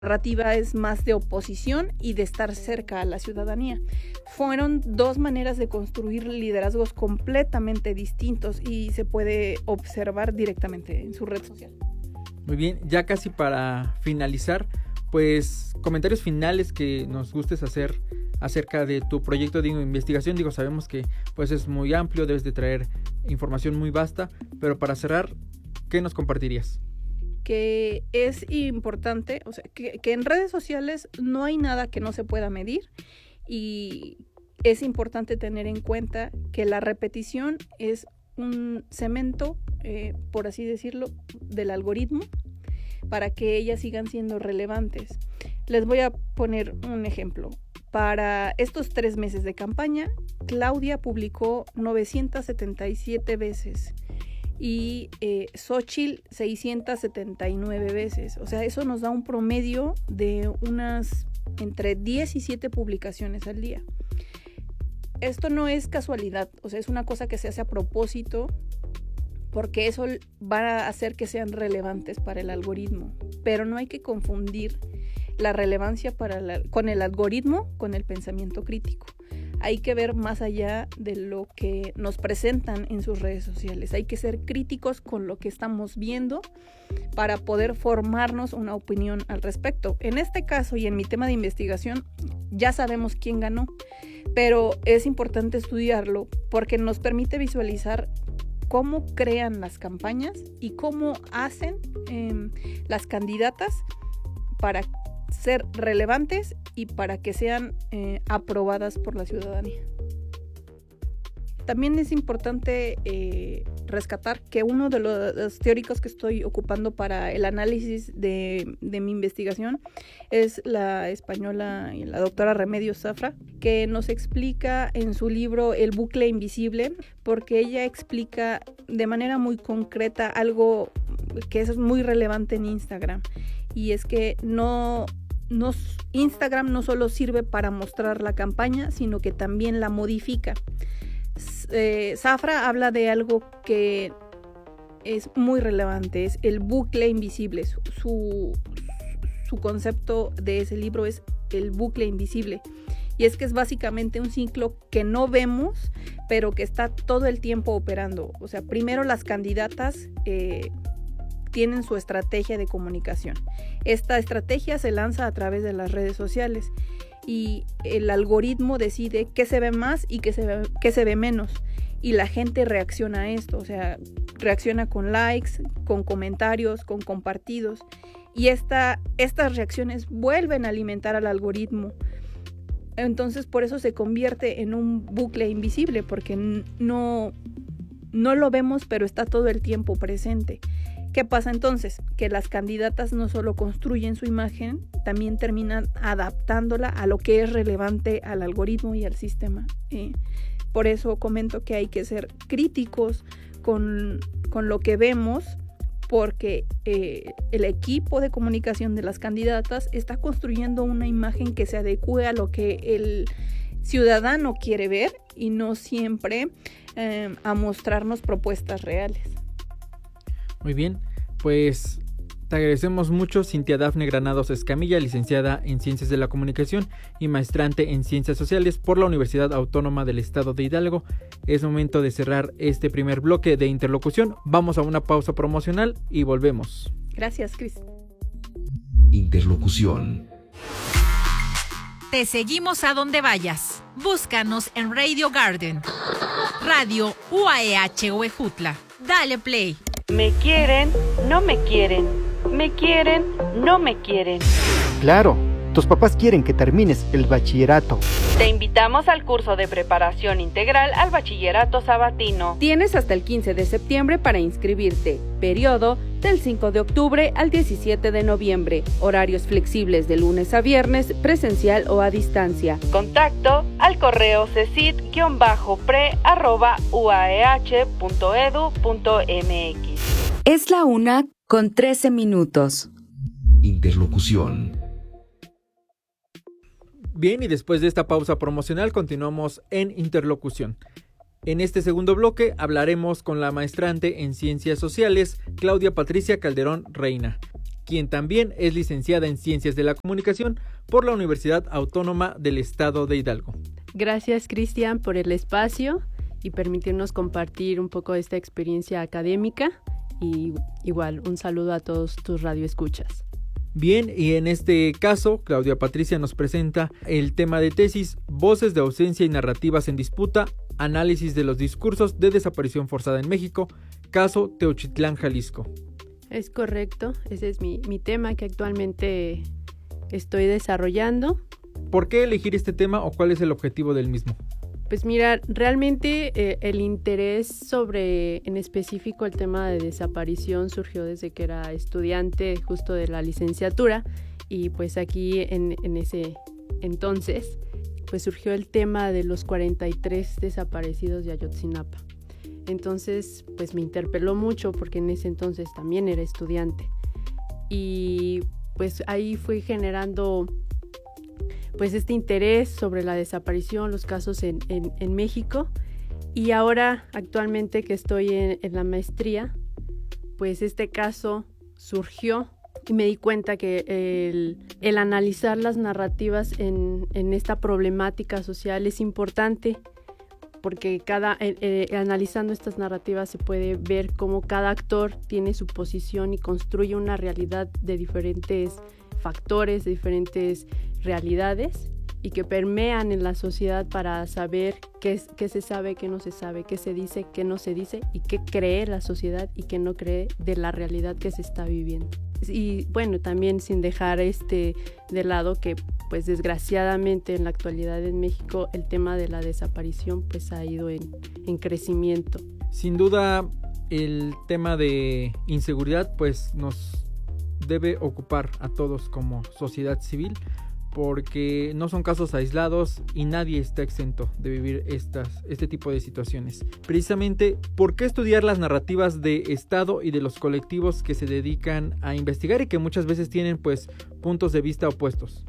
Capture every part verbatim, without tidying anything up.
narrativa es más de oposición y de estar cerca a la ciudadanía. Fueron dos maneras de construir liderazgos completamente distintos y se puede observar directamente en su red social. Muy bien, ya casi para finalizar, pues comentarios finales que nos gustes hacer acerca de tu proyecto de investigación. Digo, sabemos que pues es muy amplio, debes de traer información muy vasta, pero para cerrar, ¿qué nos compartirías? Que es importante, o sea, que, que en redes sociales no hay nada que no se pueda medir y es importante tener en cuenta que la repetición es un cemento, eh, por así decirlo, del algoritmo para que ellas sigan siendo relevantes. Les voy a poner un ejemplo. Para estos tres meses de campaña, Claudia publicó novecientas setenta y siete veces y eh, Xóchitl seiscientas setenta y nueve veces. O sea, eso nos da un promedio de unas entre diez y siete publicaciones al día. Esto no es casualidad, o sea, es una cosa que se hace a propósito porque eso va a hacer que sean relevantes para el algoritmo. Pero no hay que confundir la relevancia para la, con el algoritmo con el pensamiento crítico. Hay que ver más allá de lo que nos presentan en sus redes sociales. Hay que ser críticos con lo que estamos viendo para poder formarnos una opinión al respecto. En este caso y en mi tema de investigación, ya sabemos quién ganó, pero es importante estudiarlo porque nos permite visualizar cómo crean las campañas y cómo hacen eh, las candidatas para ser relevantes y para que sean eh, aprobadas por la ciudadanía. También es importante eh, rescatar que uno de los, los teóricos que estoy ocupando para el análisis de, de mi investigación es la española, la doctora Remedios Zafra, que nos explica en su libro El bucle invisible, porque ella explica de manera muy concreta algo que es muy relevante en Instagram, y es que no... Nos, Instagram no solo sirve para mostrar la campaña, sino que también la modifica. Eh, Zafra habla de algo que es muy relevante, es el bucle invisible. Su, su, su concepto de ese libro es el bucle invisible. Y es que es básicamente un ciclo que no vemos, pero que está todo el tiempo operando. O sea, primero las candidatas eh, tienen su estrategia de comunicación. Esta estrategia se lanza a través de las redes sociales y el algoritmo decide qué se ve más y qué se ve, qué se ve menos, y la gente reacciona a esto, o sea, reacciona con likes, con comentarios, con compartidos, y esta, estas reacciones vuelven a alimentar al algoritmo. Entonces por eso se convierte en un bucle invisible, porque no, no lo vemos, pero está todo el tiempo presente. ¿Qué pasa entonces? Que las candidatas no solo construyen su imagen, también terminan adaptándola a lo que es relevante al algoritmo y al sistema. Eh, por eso comento que hay que ser críticos con, con lo que vemos, porque eh, el equipo de comunicación de las candidatas está construyendo una imagen que se adecue a lo que el ciudadano quiere ver y no siempre eh, a mostrarnos propuestas reales. Muy bien, pues te agradecemos mucho, Cintia Dafne Granados Escamilla, licenciada en Ciencias de la Comunicación y maestrante en Ciencias Sociales por la Universidad Autónoma del Estado de Hidalgo. Es momento de cerrar este primer bloque de interlocución. Vamos a una pausa promocional y volvemos. Gracias, Cris. Interlocución. Te seguimos a donde vayas. Búscanos en Radio Garden, Radio U A E H Huejutla. Dale play. Me quieren, no me quieren. Me quieren, no me quieren. Claro, tus papás quieren que termines el bachillerato. Te invitamos al curso de preparación integral al bachillerato sabatino. Tienes hasta el quince de septiembre para inscribirte. Periodo del cinco de octubre al diecisiete de noviembre. Horarios flexibles de lunes a viernes, presencial o a distancia. Contacto al correo cecit-pre arroba uaeh punto edu punto mx. Es la una con trece minutos. Interlocución. Bien, y después de esta pausa promocional continuamos en interlocución. En este segundo bloque hablaremos con la maestrante en Ciencias Sociales, Claudia Patricia Calderón Reina, quien también es licenciada en Ciencias de la Comunicación por la Universidad Autónoma del Estado de Hidalgo. Gracias, Cristian, por el espacio y permitirnos compartir un poco esta experiencia académica, y igual un saludo a todos tus radioescuchas. Bien, y en este caso, Claudia Patricia nos presenta el tema de tesis, Voces de ausencia y narrativas en disputa, análisis de los discursos de desaparición forzada en México, caso Teochitlán, Jalisco. Es correcto, ese es mi, mi tema que actualmente estoy desarrollando. ¿Por qué elegir este tema o cuál es el objetivo del mismo? Pues mira, realmente eh, el interés sobre, en específico, el tema de desaparición surgió desde que era estudiante justo de la licenciatura, y pues aquí en, en ese entonces pues surgió el tema de los cuarenta y tres desaparecidos de Ayotzinapa. Entonces pues me interpeló mucho porque en ese entonces también era estudiante, y pues ahí fui generando pues este interés sobre la desaparición, los casos en, en, en México, y ahora actualmente que estoy en, en la maestría, pues este caso surgió y me di cuenta que el, el analizar las narrativas en, en esta problemática social es importante, porque cada, eh, eh, analizando estas narrativas se puede ver cómo cada actor tiene su posición y construye una realidad de diferentes factores, de diferentes realidades, y que permean en la sociedad para saber qué, qué se sabe, qué no se sabe, qué se dice, qué no se dice, y qué cree la sociedad y qué no cree de la realidad que se está viviendo. Y bueno, también sin dejar este de lado que pues desgraciadamente en la actualidad en México el tema de la desaparición pues ha ido en, en crecimiento. Sin duda el tema de inseguridad pues nos debe ocupar a todos como sociedad civil, porque no son casos aislados y nadie está exento de vivir estas, este tipo de situaciones. Precisamente, ¿por qué estudiar las narrativas de Estado y de los colectivos que se dedican a investigar y que muchas veces tienen pues puntos de vista opuestos?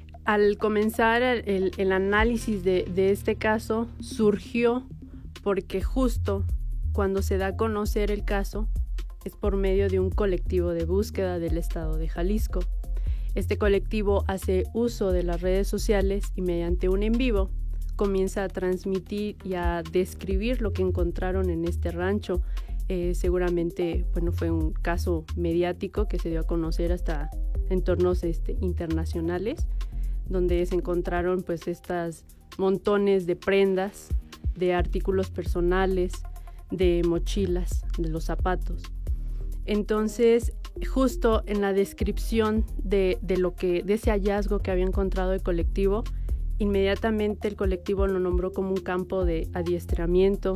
Al comenzar el, el análisis de, de este caso surgió porque justo cuando se da a conocer el caso es por medio de un colectivo de búsqueda del Estado de Jalisco. Este colectivo hace uso de las redes sociales y mediante un en vivo comienza a transmitir y a describir lo que encontraron en este rancho. Eh, seguramente, bueno, fue un caso mediático que se dio a conocer hasta entornos este, internacionales, donde se encontraron pues estas montones de prendas, de artículos personales, de mochilas, de los zapatos. Entonces, justo en la descripción de, de, lo que, de ese hallazgo que había encontrado el colectivo, inmediatamente el colectivo lo nombró como un campo de adiestramiento,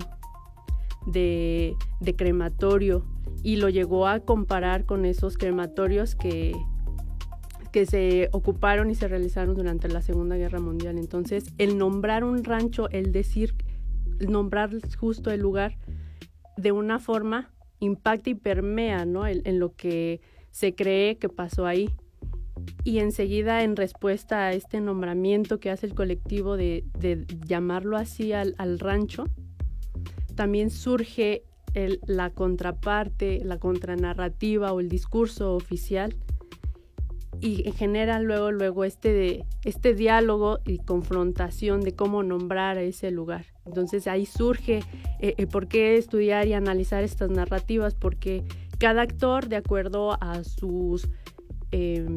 de, de crematorio, y lo llegó a comparar con esos crematorios que, que se ocuparon y se realizaron durante la Segunda Guerra Mundial. Entonces, el nombrar un rancho, el decir, el nombrar justo el lugar de una forma impacta y permea, ¿no?, en, en lo que se cree que pasó ahí. Y enseguida, en respuesta a este nombramiento que hace el colectivo de, de llamarlo así al, al rancho, también surge el, la contraparte, la contranarrativa o el discurso oficial, y genera luego, luego este, de, este diálogo y confrontación de cómo nombrar a ese lugar. Entonces ahí surge eh, eh, por qué estudiar y analizar estas narrativas, porque cada actor, de acuerdo a sus eh,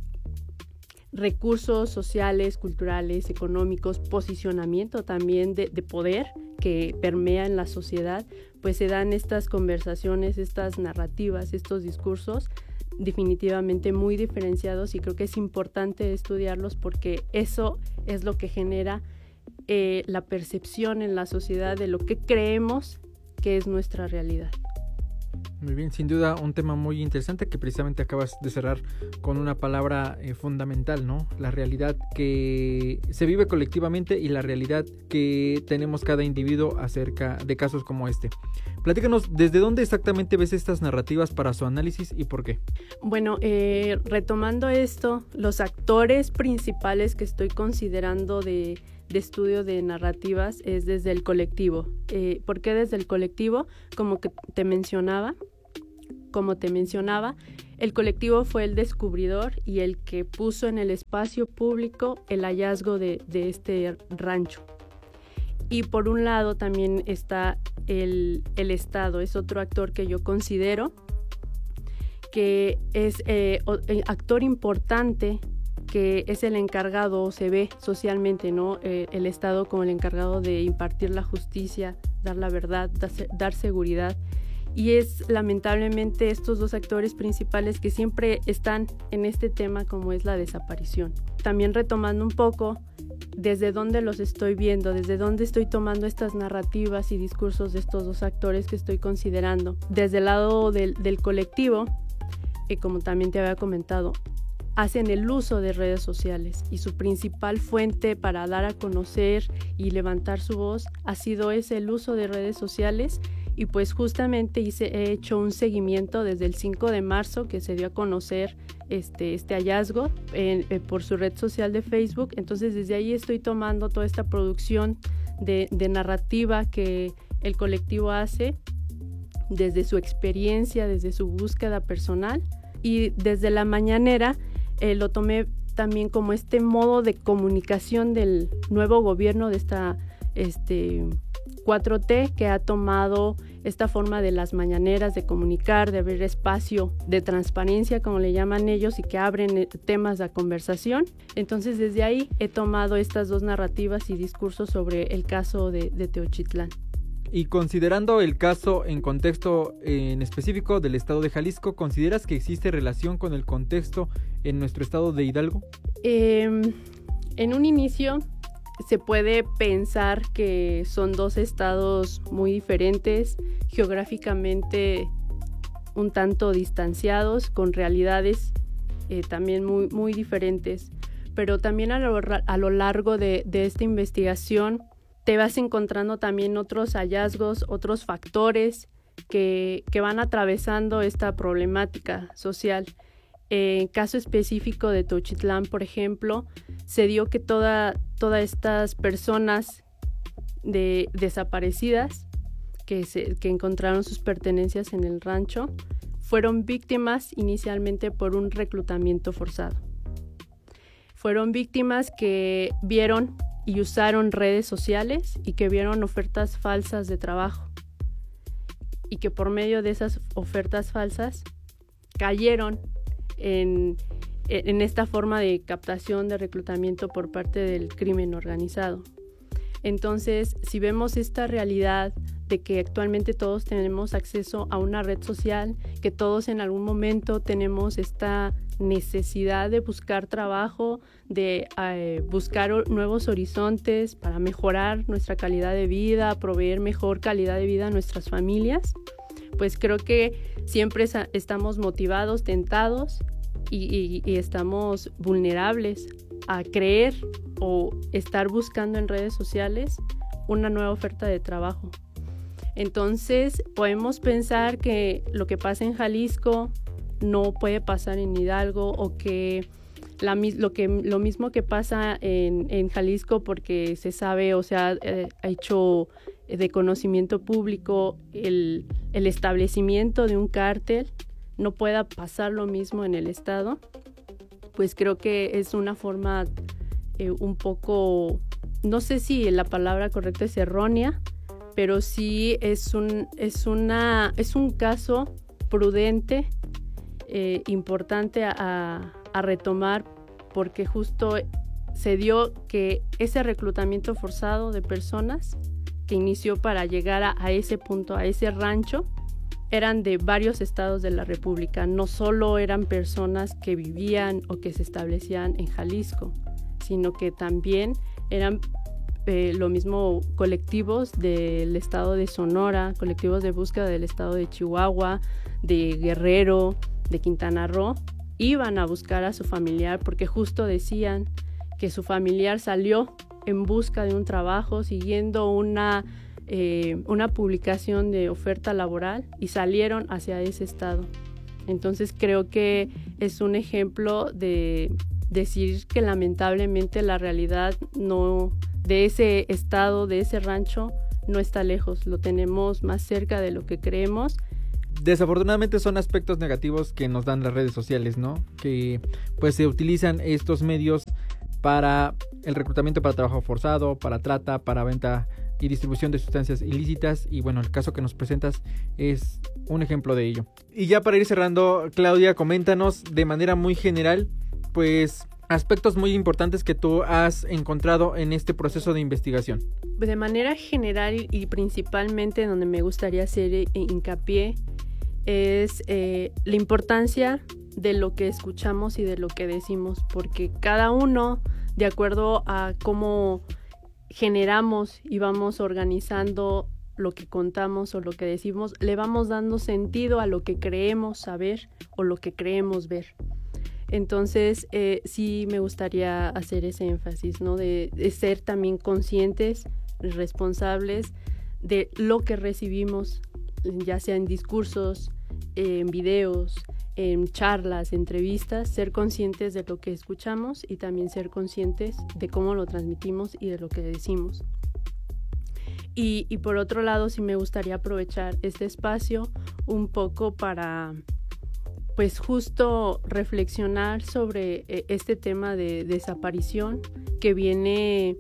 recursos sociales, culturales, económicos, posicionamiento también de, de poder que permea en la sociedad, pues se dan estas conversaciones, estas narrativas, estos discursos definitivamente muy diferenciados, y creo que es importante estudiarlos porque eso es lo que genera eh, la percepción en la sociedad de lo que creemos que es nuestra realidad. Muy bien, sin duda un tema muy interesante que precisamente acabas de cerrar con una palabra eh, fundamental, ¿no? La realidad que se vive colectivamente y la realidad que tenemos cada individuo acerca de casos como este. Platícanos, ¿desde dónde exactamente ves estas narrativas para su análisis y por qué? Bueno, eh, retomando esto, los actores principales que estoy considerando de, de estudio de narrativas es desde el colectivo. Eh, ¿Por qué desde el colectivo? Como que te mencionaba, como te mencionaba, el colectivo fue el descubridor y el que puso en el espacio público el hallazgo de, de este rancho. Y por un lado también está el, el Estado, es otro actor que yo considero que es eh, actor importante, que es el encargado, o se ve socialmente, ¿no? Eh, el Estado como el encargado de impartir la justicia, dar la verdad, dar, dar seguridad. Y es lamentablemente estos dos actores principales que siempre están en este tema, como es la desaparición. También retomando un poco desde dónde los estoy viendo, desde dónde estoy tomando estas narrativas y discursos de estos dos actores que estoy considerando. Desde el lado del, del colectivo, que como también te había comentado, hacen el uso de redes sociales y su principal fuente para dar a conocer y levantar su voz ha sido ese el uso de redes sociales. Y pues justamente hice, he hecho un seguimiento desde el cinco de marzo que se dio a conocer este, este hallazgo en, eh, por su red social de Facebook. Entonces desde ahí estoy tomando toda esta producción de, de narrativa que el colectivo hace desde su experiencia, desde su búsqueda personal, y desde la mañanera eh, lo tomé también como este modo de comunicación del nuevo gobierno de esta este, cuatro T, que ha tomado esta forma de las mañaneras, de comunicar, de abrir espacio de transparencia, como le llaman ellos, y que abren temas de conversación. Entonces desde ahí he tomado estas dos narrativas y discursos sobre el caso de, de Teochitlán. Y considerando el caso en contexto en específico del estado de Jalisco, ¿consideras que existe relación con el contexto en nuestro estado de Hidalgo? Eh, en un inicio se puede pensar que son dos estados muy diferentes, geográficamente un tanto distanciados, con realidades eh, también muy, muy diferentes. Pero también a lo, a lo largo de, de esta investigación te vas encontrando también otros hallazgos, otros factores que, que van atravesando esta problemática social. En caso específico de Teochitlán, por ejemplo, se dio que toda, todas estas personas de, desaparecidas que, se, que encontraron sus pertenencias en el rancho fueron víctimas inicialmente por un reclutamiento forzado. Fueron víctimas que vieron y usaron redes sociales y que vieron ofertas falsas de trabajo y que por medio de esas ofertas falsas cayeron en, en esta forma de captación, de reclutamiento por parte del crimen organizado. Entonces, si vemos esta realidad de que actualmente todos tenemos acceso a una red social, que todos en algún momento tenemos esta necesidad de buscar trabajo, de eh, buscar nuevos horizontes para mejorar nuestra calidad de vida, proveer mejor calidad de vida a nuestras familias, pues creo que siempre estamos motivados, tentados y, y, y estamos vulnerables a creer o estar buscando en redes sociales una nueva oferta de trabajo. Entonces podemos pensar que lo que pasa en Jalisco no puede pasar en Hidalgo, o que, la, lo, que lo mismo que pasa en, en Jalisco, porque se sabe o se ha eh, hecho de conocimiento público el, el establecimiento de un cártel, no pueda pasar lo mismo en el estado. Pues creo que es una forma eh, un poco, no sé si la palabra correcta es errónea, pero sí es un, es una, es un caso prudente, eh, importante a, a retomar, porque justo se dio que ese reclutamiento forzado de personas que inició para llegar a, a ese punto, a ese rancho, eran de varios estados de la República. No solo eran personas que vivían o que se establecían en Jalisco, sino que también eran eh, lo mismo colectivos del estado de Sonora, colectivos de búsqueda del estado de Chihuahua, de Guerrero, de Quintana Roo. Iban a buscar a su familiar porque justo decían que su familiar salió en busca de un trabajo, siguiendo una Eh, una publicación de oferta laboral, y salieron hacia ese estado. Entonces creo que es un ejemplo de decir que lamentablemente la realidad no, de ese estado, de ese rancho, no está lejos, lo tenemos más cerca de lo que creemos, desafortunadamente son aspectos negativos que nos dan las redes sociales, ¿no? Que pues se utilizan estos medios para el reclutamiento para trabajo forzado, para trata, para venta y distribución de sustancias ilícitas, y bueno, el caso que nos presentas es un ejemplo de ello. Y ya para ir cerrando, Claudia, coméntanos de manera muy general, pues aspectos muy importantes que tú has encontrado en este proceso de investigación. De manera general y principalmente donde me gustaría hacer hincapié es eh, la importancia de lo que escuchamos y de lo que decimos, porque cada uno, de acuerdo a cómo generamos y vamos organizando lo que contamos o lo que decimos, le vamos dando sentido a lo que creemos saber o lo que creemos ver. Entonces, eh, sí me gustaría hacer ese énfasis, ¿no? De, de ser también conscientes, responsables de lo que recibimos, ya sea en discursos, en videos, en charlas, entrevistas, ser conscientes de lo que escuchamos y también ser conscientes de cómo lo transmitimos y de lo que decimos. Y, y por otro lado, sí me gustaría aprovechar este espacio un poco para, pues justo reflexionar sobre este tema de desaparición que viene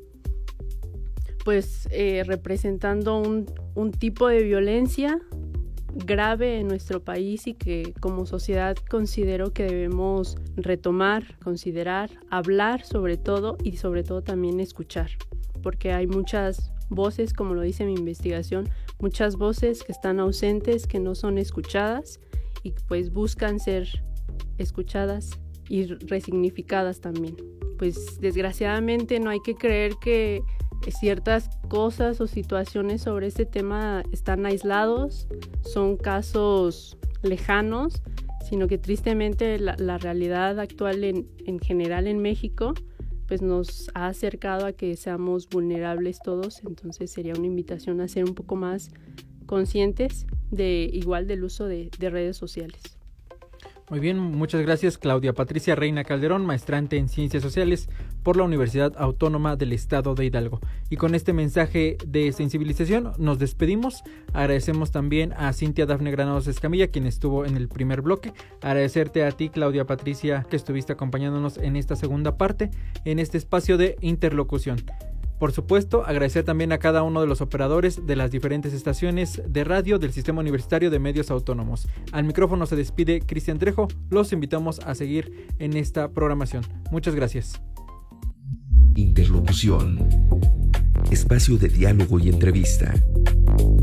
pues eh, representando un, un tipo de violencia grave en nuestro país y que como sociedad considero que debemos retomar, considerar, hablar sobre todo y sobre todo también escuchar, porque hay muchas voces, como lo dice mi investigación, muchas voces que están ausentes, que no son escuchadas y pues buscan ser escuchadas y resignificadas también. Pues desgraciadamente no hay que creer que ciertas cosas o situaciones sobre este tema están aislados, son casos lejanos, sino que tristemente la, la realidad actual en, en general en México pues nos ha acercado a que seamos vulnerables todos. Entonces sería una invitación a ser un poco más conscientes de igual del uso de, de redes sociales. Muy bien, muchas gracias Claudia Patricia Reina Calderón, maestrante en Ciencias Sociales por la Universidad Autónoma del Estado de Hidalgo. Y con este mensaje de sensibilización nos despedimos. Agradecemos también a Cintia Dafne Granados Escamilla, quien estuvo en el primer bloque. Agradecerte a ti, Claudia Patricia, que estuviste acompañándonos en esta segunda parte, en este espacio de interlocución. Por supuesto, agradecer también a cada uno de los operadores de las diferentes estaciones de radio del Sistema Universitario de Medios Autónomos. Al micrófono se despide Cristian Trejo. Los invitamos a seguir en esta programación. Muchas gracias. Interlocución. Espacio de diálogo y entrevista.